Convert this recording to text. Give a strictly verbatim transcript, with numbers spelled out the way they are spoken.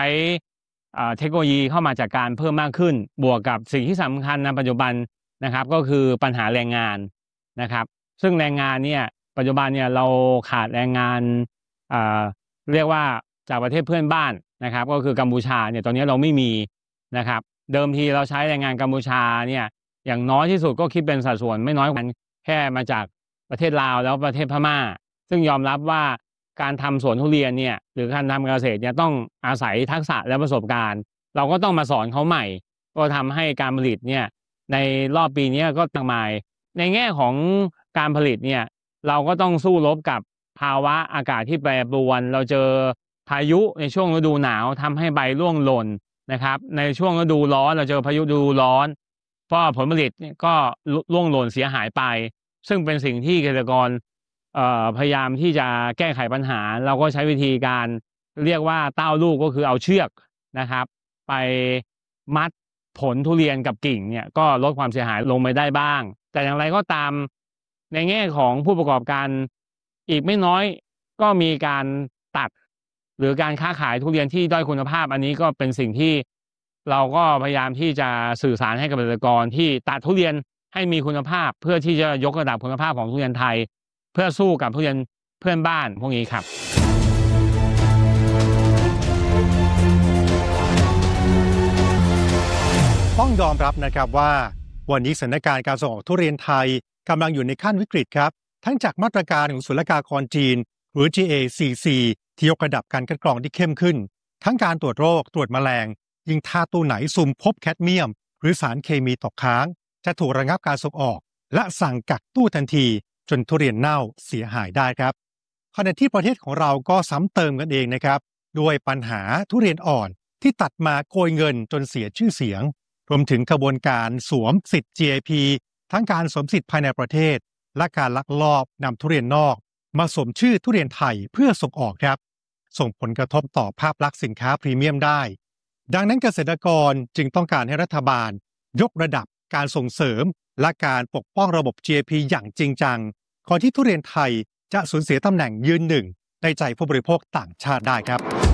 เทคโนโลยีเข้ามาจัดการเพิ่มมากขึ้นบวกกับสิ่งที่สำคัญในปัจจุบันนะครับก็คือปัญหาแรงงานนะครับซึ่งแรงงานเนี่ยปัจจุบันเนี่ยเราขาดแรงงานเรียกว่าจากประเทศเพื่อนบ้านนะครับก็คือกัมพูชาเนี่ยตอนนี้เราไม่มีนะครับเดิมทีเราใช้แรงงานกัมพูชาเนี่ยอย่างน้อยที่สุดก็คิดเป็นสัดส่วนไม่น้อยกว่าแค่มาจากประเทศลาวแล้วประเทศพม่าซึ่งยอมรับว่าการทำสวนทุเรียนเนี่ยหรือการทำเกษตรเนี่ยต้องอาศัยทักษะและประสบการณ์เราก็ต้องมาสอนเขาใหม่ก็ทำให้การผลิตเนี่ยในรอบปีนี้ก็ตั้งมายในแง่ของการผลิตเนี่ยเราก็ต้องสู้รบกับภาวะอากาศที่แปรปรวนเราเจอพายุในช่วงฤดูหนาวทำให้ใบร่วงหล่นนะครับในช่วงฤดูร้อนเราเจอพายุฤดูร้อนก็ผลผลิตก็ร่วงหล่นเสียหายไปซึ่งเป็นสิ่งที่เกษตรกรพยายามที่จะแก้ไขปัญหาเราก็ใช้วิธีการเรียกว่าเต้าลูกก็คือเอาเชือกนะครับไปมัดผลทุเรียนกับกิ่งเนี่ยก็ลดความเสียหายลงไปได้บ้างแต่อย่างไรก็ตามในแง่ของผู้ประกอบการอีกไม่น้อยก็มีการตัดหรือการค้าขายทุเรียนที่ด้อยคุณภาพอันนี้ก็เป็นสิ่งที่เราก็พยายามที่จะสื่อสารให้กับเกษตรกรที่ตัดทุเรียนให้มีคุณภาพเพื่อที่จะยกระดับคุณภาพของทุเรียนไทยเพื่อสู้กับทุเรียนเพื่อนบ้านพวกนี้ครับต้องยอมรับนะครับว่าวันนี้สถานการณ์การส่งออกทุเรียนไทยกำลังอยู่ในขั้นวิกฤตครับทั้งจากมาตรการของศุลกากรจีนหรือ จี เอ ซี ซี ที่ยกระดับการคัดกรองที่เข้มขึ้นทั้งการตรวจโรคตรวจแมลงยิ่งถ้าตู้ไหนซุ่มพบแคดเมียมหรือสารเคมีตกค้างจะถูกระงับการส่งออกและสั่งกักตู้ทันทีจนทุเรียนเน่าเสียหายได้ครับขณะที่ประเทศของเราก็ซ้ำเติมกันเองนะครับด้วยปัญหาทุเรียนอ่อนที่ตัดมาโกยเงินจนเสียชื่อเสียงรวมถึงกระบวนการสวมสิทธิ์ จี ไอ พี ทั้งการสวมสิทธิ์ภายในประเทศและการลักลอบนำทุเรียนนอกมาสวมชื่อทุเรียนไทยเพื่อส่งออกครับส่งผลกระทบต่อภาพลักษณ์สินค้าพรีเมียมได้ดังนั้นเกษตรกรจึงต้องการให้รัฐบาลยกระดับการส่งเสริมและการปกป้องระบบ จี ไอ พี อย่างจริงจังก่อนที่ทุเรียนไทยจะสูญเสียตำแหน่งยืนหนึ่งในใจผู้บริโภคต่างชาติได้ครับ